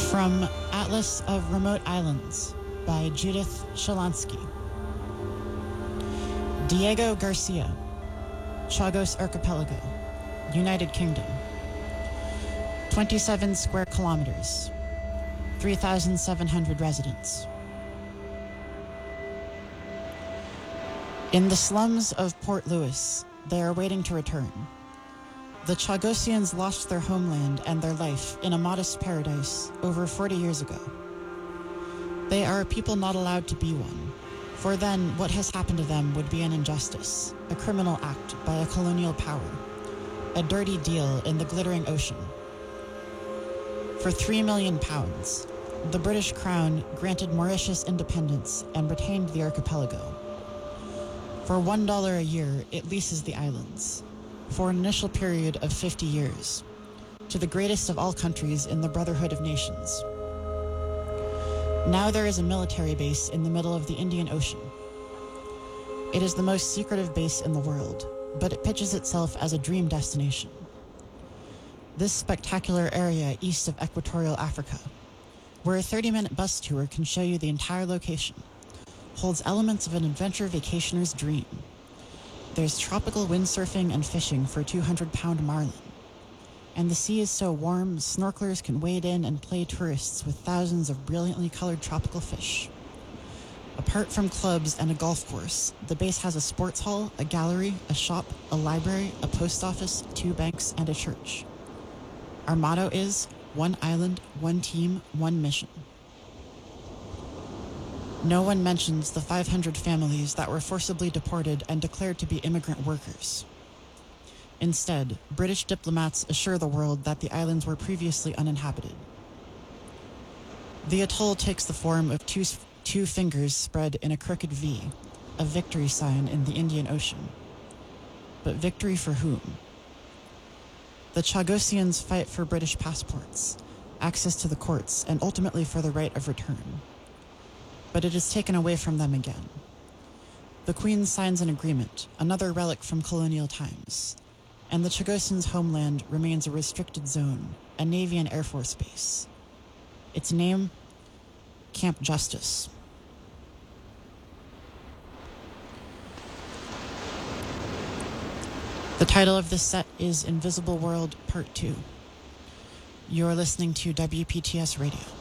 From Atlas of Remote Islands by Judith Shalansky. Diego Garcia, Chagos Archipelago, United Kingdom. 27 square kilometers, 3,700 residents. In the slums of Port Louis, they are waiting to return. The Chagosians lost their homeland and their life in a modest paradise over 40 years ago. They are a people not allowed to be one, for then what has happened to them would be an injustice, a criminal act by a colonial power, a dirty deal in the glittering ocean. For £3 million, the British Crown granted Mauritius independence and retained the archipelago. For $1 a year, it leases the islands, for an initial period of 50 years, to the greatest of all countries in the Brotherhood of Nations. Now there is a military base in the middle of the Indian Ocean. It is the most secretive base in the world, but it pitches itself as a dream destination. This spectacular area east of Equatorial Africa, where a 30-minute bus tour can show you the entire location, holds elements of an adventure vacationer's dream. There's tropical windsurfing and fishing for 200-pound marlin. And the sea is so warm, snorkelers can wade in and play tourists with thousands of brilliantly colored tropical fish. Apart from clubs and a golf course, the base has a sports hall, a gallery, a shop, a library, a post office, 2 banks, and a church. Our motto is, one island, one team, one mission. No one mentions the 500 families that were forcibly deported and declared to be immigrant workers. Instead, British diplomats assure the world that the islands were previously uninhabited. The atoll takes the form of two fingers spread in a crooked V, a victory sign in the Indian Ocean. But victory for whom? The Chagosians fight for British passports, access to the courts, and ultimately for the right of return. But it is taken away from them again. The Queen signs an agreement, another relic from colonial times, and the Chagosians' homeland remains a restricted zone, a Navy and Air Force base. Its name, Camp Justice. The title of this set is Invisible World Part 2. You're listening to WPTS Radio.